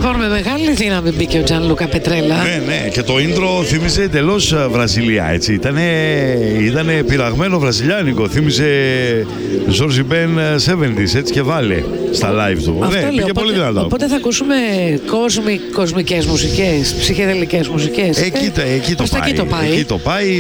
Λοιπόν, με μεγάλη δύναμη μπήκε ο Τζανλούκα Πετρέλα. Ναι, και το intro θύμιζε εντελώς Βραζιλία, έτσι. Ήτανε πειραγμένο βραζιλιάνικο. Θύμιζε George Ben 70's, έτσι και βάλε στα live του. Αυτό πήγε λέω, πολύ δυνατό. Οπότε θα ακούσουμε κοσμικές μουσικές, ψυχεδελικές μουσικές. Εκεί το πάει. Εκεί το πάει.